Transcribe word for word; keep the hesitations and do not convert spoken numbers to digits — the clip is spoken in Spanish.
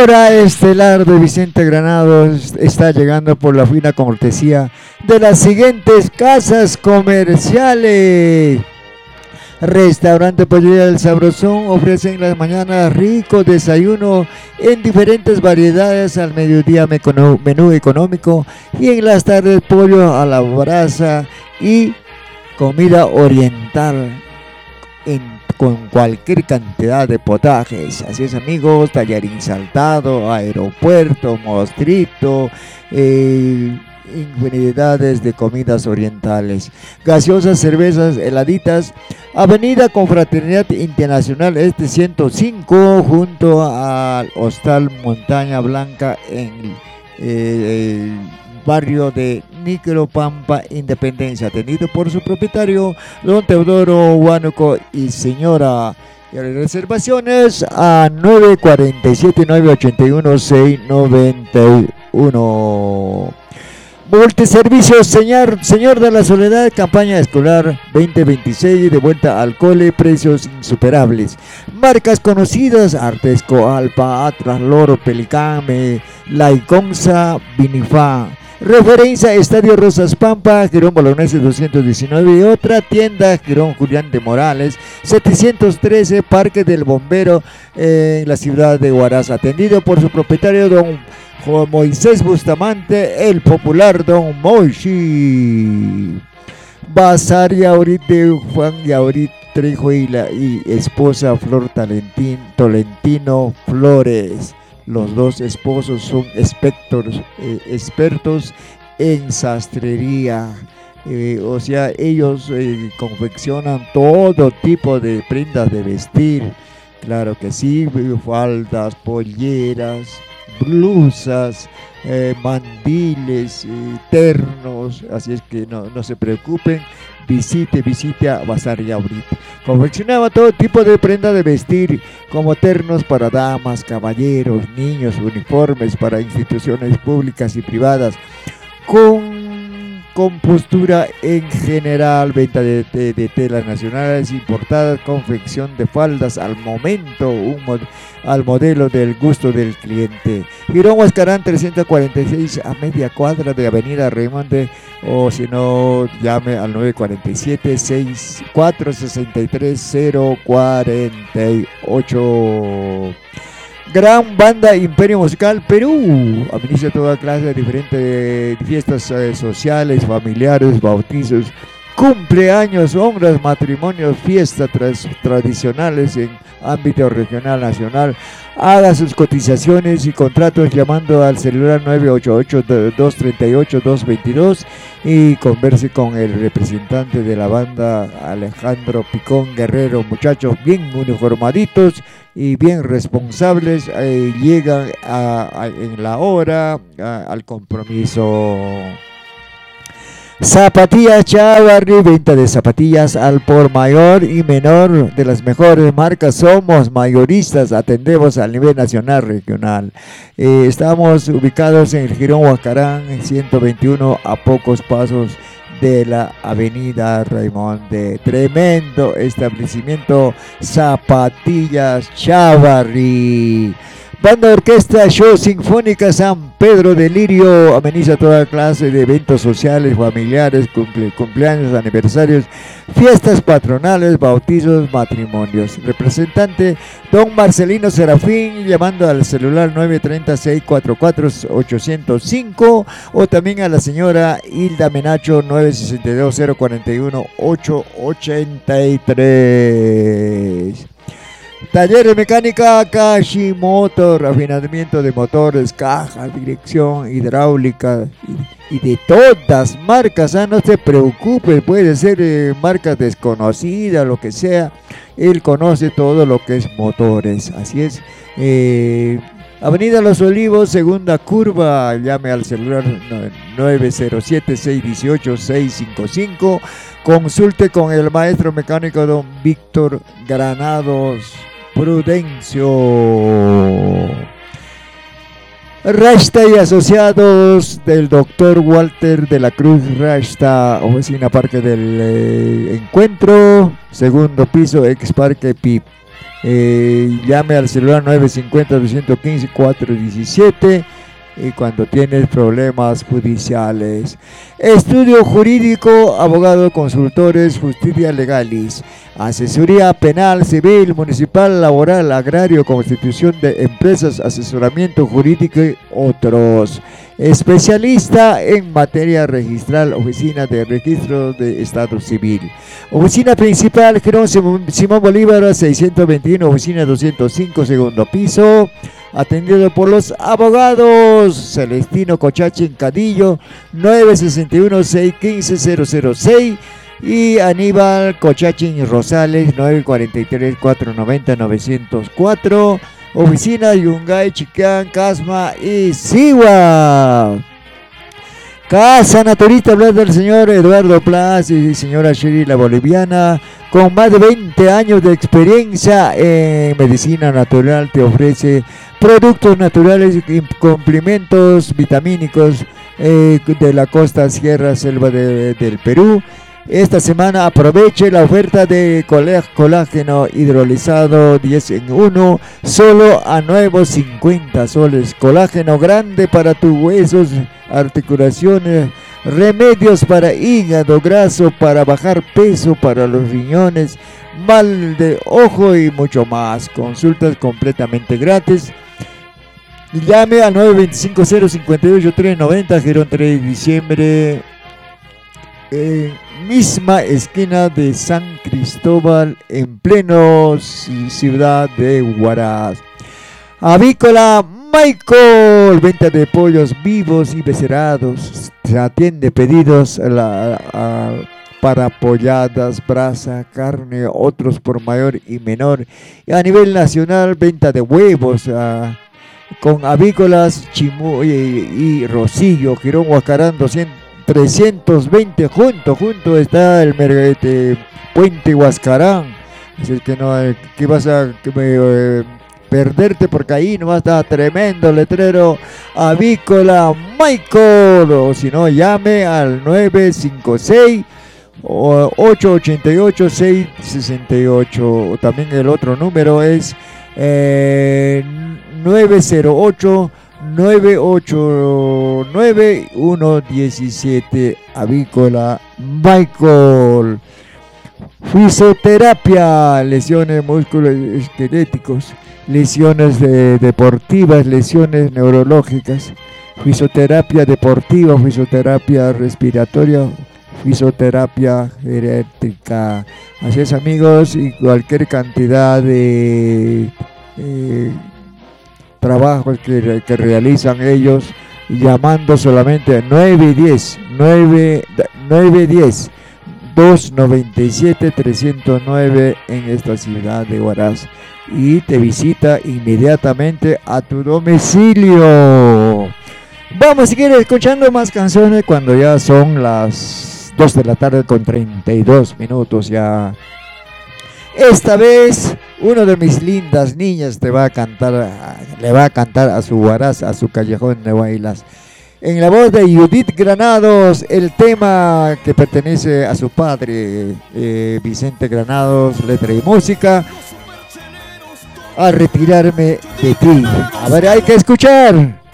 Hora estelar de Vicente Granados está llegando por la fina cortesía de las siguientes casas comerciales. Restaurante Pollería del Sabrosón ofrece en las mañanas rico desayuno en diferentes variedades, al mediodía menú económico y en las tardes pollo a la brasa y comida oriental en con cualquier cantidad de potajes. Así es, amigos, tallarín saltado, aeropuerto, mostrito, eh, infinidades de comidas orientales, gaseosas, cervezas, heladitas. Avenida Confraternidad Internacional Este ciento cinco, junto al Hostal Montaña Blanca, en eh, el barrio de Nicropampa, Independencia, atendido por su propietario, don Teodoro Huánuco y señora. Y reservaciones a nueve cuatro siete, nueve ocho uno, seis nueve uno. Multiservicios señor, señor de la Soledad, campaña escolar veinte veintiséis, de vuelta al cole, precios insuperables. Marcas conocidas: Artesco, Alpa, Atlas, Loro, Pelicame, Laiconza, Vinifá. Referencia: Estadio Rosas Pampa, Girón Bolognesi doscientos diecinueve, y otra tienda, Girón Julián de Morales setecientos trece, Parque del Bombero, eh, en la ciudad de Huaraz, atendido por su propietario don Moisés Bustamante, el popular don Moishi. Bazar Yaurit de Juan Yaurit Trejo y, la, y esposa Flor Talentín, Tolentino Flores. Los dos esposos son expertos, eh, expertos en sastrería, eh, o sea, ellos eh, confeccionan todo tipo de prendas de vestir, claro que sí, faldas, polleras, blusas, eh, mandiles, eh, ternos, así es que no, no se preocupen, visite, visite a Bazar Yaurit. Confeccionaba todo tipo de prenda de vestir, como ternos para damas, caballeros, niños, uniformes para instituciones públicas y privadas, con compostura en general, venta de, de, de telas nacionales importadas, confección de faldas al momento, un mod, al modelo del gusto del cliente. Girón Huascarán trescientos cuarenta y seis, a media cuadra de Avenida Raimonde, o si no, llame al nueve cuatro siete, seis cuatro seis tres, cero cuatro ocho. Gran Banda Imperio Musical Perú administra toda clase de diferentes fiestas eh, sociales, familiares, bautizos, cumpleaños, honras, matrimonios, fiestas tras, tradicionales en ámbito regional, nacional. Haga sus cotizaciones y contratos llamando al celular nueve ocho ocho, dos tres ocho, dos dos dos y converse con el representante de la banda, Alejandro Picón Guerrero. Muchachos bien uniformaditos y bien responsables, eh, llegan a, a, en la hora a, al compromiso. Zapatillas Chavarri, venta de zapatillas al por mayor y menor de las mejores marcas. Somos mayoristas, atendemos a nivel nacional, regional. Eh, estamos ubicados en el Girón Huascarán, en ciento veintiuno, a pocos pasos de la avenida Raimonde. Tremendo establecimiento, Zapatillas Chavarri. Banda Orquesta Show Sinfónica San Pedro de Lirio ameniza toda clase de eventos sociales, familiares, cumple, cumpleaños, aniversarios, fiestas patronales, bautizos, matrimonios. Representante don Marcelino Serafín, llamando al celular nueve tres cero, seis cuatro cuatro, ocho cero cinco, o también a la señora Hilda Menacho nueve seis dos, cero cuatro uno, ocho ocho tres. Taller de mecánica Kashimoto, refinamiento de motores, cajas, dirección, hidráulica y, y de todas marcas. ¿eh? No se preocupe, puede ser eh, marcas desconocidas, lo que sea. Él conoce todo lo que es motores. Así es. Eh, Avenida Los Olivos, segunda curva. Llame al celular nueve cero siete, seis uno ocho, seis cinco cinco. Consulte con el maestro mecánico don Víctor Granados Prudencio. Rashta y Asociados del doctor Walter de la Cruz Rashta, oficina Parque del eh, Encuentro, segundo piso, ex Parque Pip. Eh, llame al celular nueve cinco cero, dos uno cinco, cuatro uno siete y cuando tienes problemas judiciales. Estudio jurídico, abogado, consultores, justicia legalis, asesoría penal, civil, municipal, laboral, agrario, constitución de empresas, asesoramiento jurídico y otros. Especialista en materia registral, oficina de registro de Estado Civil. Oficina principal, Girón Simón Bolívar, seiscientos veintiuno, oficina doscientos cinco, segundo piso. Atendido por los abogados Celestino Cocachín Cadillo, nueve seis uno, seis uno cinco, cero cero seis, y Aníbal Cocachín Rosales, nueve cuatro tres, cuatro nueve cero, nueve cero cuatro. Oficina Yungay, Chiquán, Casma y Sigua. Casa Naturista, hablar del señor Eduardo Plas y señora Shiri la boliviana, con más de veinte años de experiencia en medicina natural, te ofrece productos naturales y complementos vitamínicos eh, de la costa, sierra, selva de, del Perú. Esta semana aproveche la oferta de colágeno hidrolizado diez en uno, solo a nuevos cincuenta soles. Colágeno grande para tus huesos, articulaciones, remedios para hígado graso, para bajar peso, para los riñones, mal de ojo y mucho más. Consultas completamente gratis. Llame al nueve dos cinco, cero cinco ocho, tres nueve cero, Girón tres de diciembre. Eh, misma esquina de San Cristóbal, en pleno ciudad de Huaraz. Avícola Michael, venta de pollos vivos y becerados. Se atiende pedidos a la, a, para polladas, brasa, carne, otros por mayor y menor. Y a nivel nacional, venta de huevos a, con Avícolas Chimuy y, y Rosillo, Girón Huacarán doscientos. trescientos veinte, junto, junto está el merguete, Puente Huascarán. Así que no, que vas a que me, eh, perderte porque ahí no va a estar tremendo letrero Avícola Michael. O si no, llame al nueve cinco seis, ocho ocho ocho, seis seis ocho. También el otro número es eh, nueve cero ocho, nueve ocho nueve, uno uno siete. Avícola Michael. Fisioterapia, lesiones musculoesqueléticos, lesiones de, deportivas, lesiones neurológicas, fisioterapia deportiva, fisioterapia respiratoria, fisioterapia geriátrica. Así es, amigos, y cualquier cantidad de eh, trabajos que, que realizan ellos, llamando solamente a nueve diez, nueve diez, dos noventa y siete, trescientos nueve en esta ciudad de Huaraz, y te visita inmediatamente a tu domicilio. Vamos a seguir escuchando más canciones cuando ya son las dos de la tarde con treinta y dos minutos ya. Esta vez uno de mis lindas niñas te va a cantar, le va a cantar a su Huaraz, a su callejón de Huaylas. En la voz de Judith Granados, el tema que pertenece a su padre, eh, Vicente Granados, letra y música, A retirarme de ti. A ver, hay que escuchar.